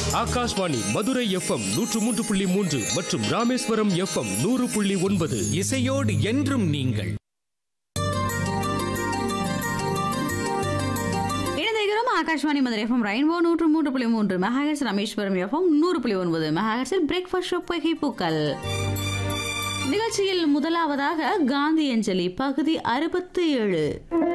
Akashvani Madurai FM 103.3 மற்றும் Rameswaram FM 100.9. இசையோடு என்றும் நீங்கள். Akashvani Madurai FM rainbow 103.3 megahertz, Rameswaram FM 100.9 மெகாஹெர்ட்ஸில் breakfast show பொய்கை பூக்கள் நிகழ்ச்சியில் முதலாவதாக காந்தி அஞ்சலி பகுதி 67.